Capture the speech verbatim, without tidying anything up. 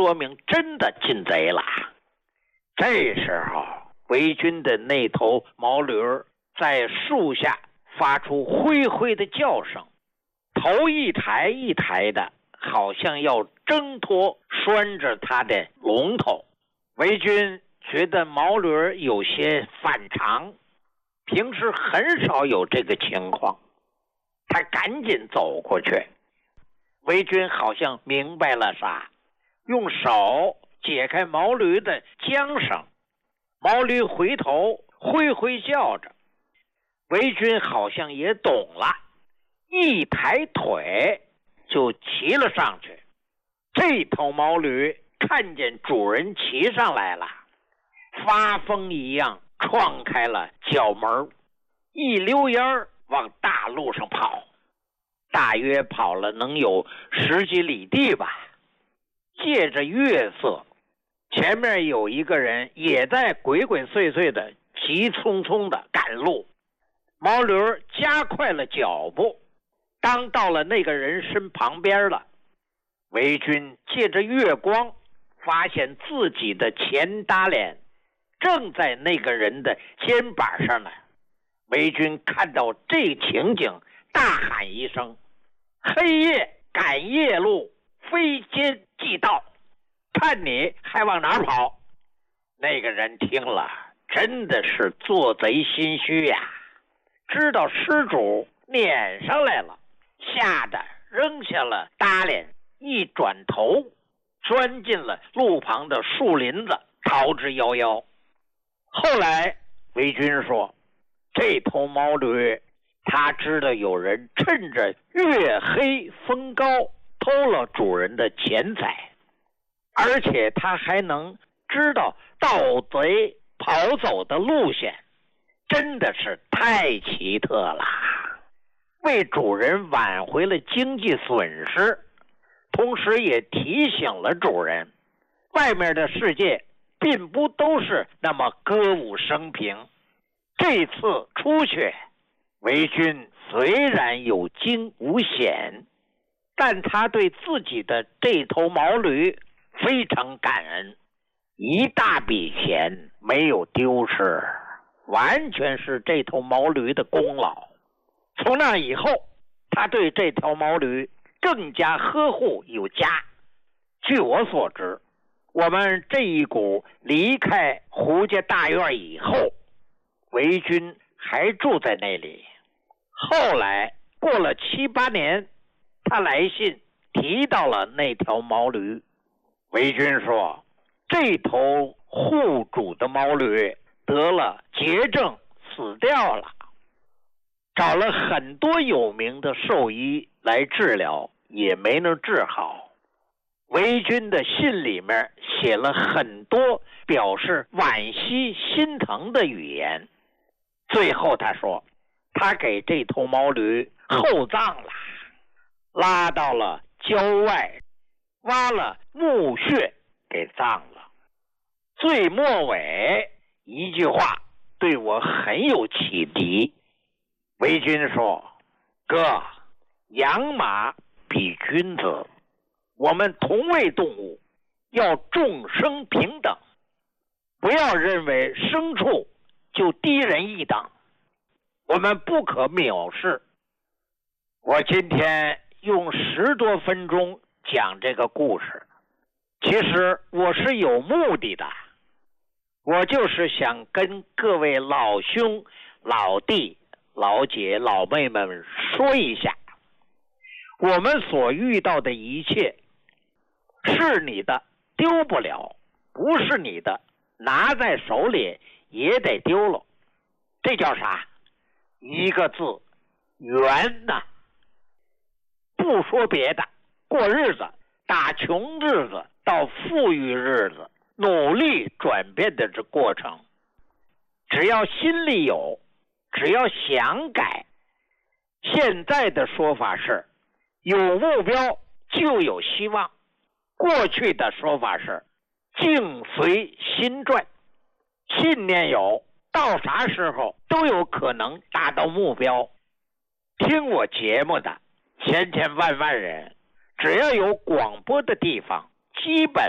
说明真的进贼了。这时候韦军的那头毛驴在树下发出灰灰的叫声，头一抬一抬的，好像要挣脱拴着他的龙头。韦军觉得毛驴有些反常，平时很少有这个情况，他赶紧走过去。韦军好像明白了啥，用手解开毛驴的缰绳，毛驴回头挥挥叫着。韦军好像也懂了，一抬腿就骑了上去。这头毛驴看见主人骑上来了，发疯一样撞开了角门，一溜烟儿往大路上跑，大约跑了能有十几里地吧。借着月色，前面有一个人也在鬼鬼祟祟的急匆匆的赶路。毛驴加快了脚步，当到了那个人身旁边了。韦军借着月光发现自己的前搭脸正在那个人的肩膀上呢。韦军看到这情景，大喊一声：黑夜赶夜路，非奸即盗，看你还往哪儿跑！那个人听了真的是做贼心虚呀，知道失主撵上来了，吓得扔下了搭脸，一转头钻进了路旁的树林子，逃之夭夭。后来韦军说，这头毛驴他知道有人趁着月黑风高偷了主人的钱财，而且他还能知道盗贼跑走的路线，真的是太奇特了，为主人挽回了经济损失，同时也提醒了主人，外面的世界并不都是那么歌舞升平。这次出去，韦军虽然有惊无险，但他对自己的这头毛驴非常感恩，一大笔钱没有丢失，完全是这头毛驴的功劳。从那以后，他对这条毛驴更加呵护有加。据我所知，我们这一股离开胡家大院以后，韦军还住在那里。后来过了七八年，他来信提到了那条毛驴。韦军说，这头护主的毛驴得了结症死掉了，找了很多有名的兽医来治疗，也没能治好。韦军的信里面写了很多表示惋惜心疼的语言。最后他说，他给这头毛驴厚葬了，拉到了郊外，挖了墓穴给葬了。最末尾一句话对我很有启迪。韦军说，哥，养马比君子，我们同为动物，要众生平等，不要认为牲畜就低人一等，我们不可藐视。我今天用十多分钟讲这个故事，其实我是有目的的，我就是想跟各位老兄、老弟、老姐、老妹们说一下，我们所遇到的一切，是你的丢不了，不是你的拿在手里也得丢了。这叫啥？一个字，缘呐。不说别的，过日子，打穷日子到富裕日子，努力转变的这过程，只要心里有，只要想改。现在的说法是，有目标就有希望。过去的说法是，境随心转。信念有，到啥时候都有可能达到目标。听我节目的千千万万人，只要有广播的地方，基本